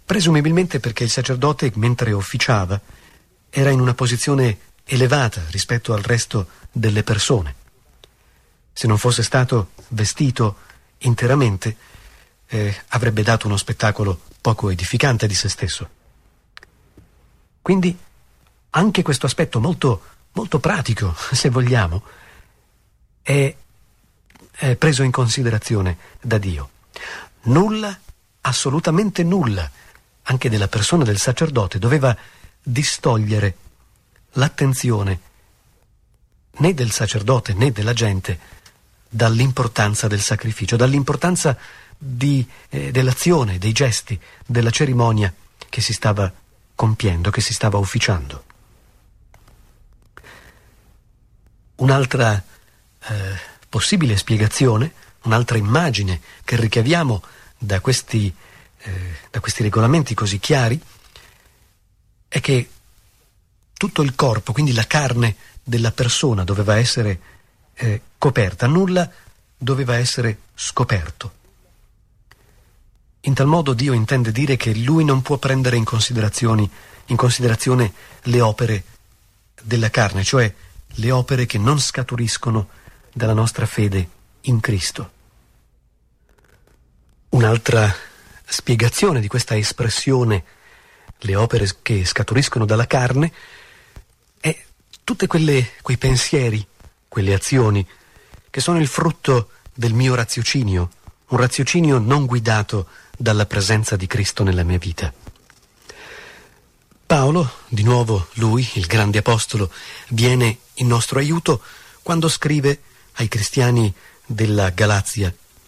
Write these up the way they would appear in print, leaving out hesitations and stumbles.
Presumibilmente perché il sacerdote, mentre officiava, era in una posizione elevata rispetto al resto delle persone. Se non fosse stato vestito interamente, avrebbe dato uno spettacolo poco edificante di se stesso. Quindi anche questo aspetto molto, molto pratico, se vogliamo, è preso in considerazione da Dio. Nulla, assolutamente nulla, anche della persona del sacerdote, doveva distogliere l'attenzione né del sacerdote né della gente dall'importanza del sacrificio, dall'importanza dell'azione, dei gesti, della cerimonia che si stava compiendo, che si stava ufficiando. Un'altra possibile spiegazione, un'altra immagine che ricaviamo da questi regolamenti così chiari è che tutto il corpo, quindi la carne della persona, doveva essere coperta, nulla doveva essere scoperto. In tal modo Dio intende dire che Lui non può prendere in considerazione le opere della carne, cioè le opere che non scaturiscono dalla nostra fede in Cristo. Un'altra spiegazione di questa espressione, le opere che scaturiscono dalla carne, è tutte quei pensieri, quelle azioni che sono il frutto del mio raziocinio, un raziocinio non guidato dalla presenza di Cristo nella mia vita. Paolo, di nuovo lui, il grande apostolo, viene in nostro aiuto quando scrive ai cristiani della Galazia: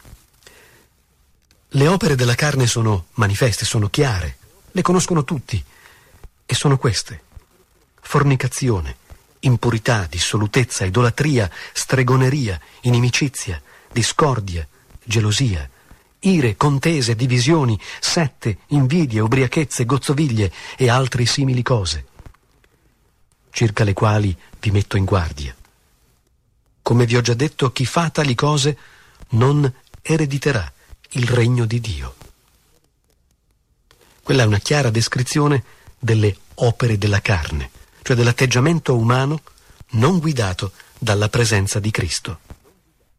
le opere della carne sono manifeste, sono chiare, le conoscono tutti, e sono queste: fornicazione, impurità, dissolutezza, idolatria, stregoneria, inimicizia, discordia, gelosia, ire, contese, divisioni, sette, invidie, ubriachezze, gozzoviglie e altre simili cose, circa le quali vi metto in guardia. Come vi ho già detto, chi fa tali cose non erediterà il regno di Dio. Quella è una chiara descrizione delle opere della carne, cioè dell'atteggiamento umano non guidato dalla presenza di Cristo.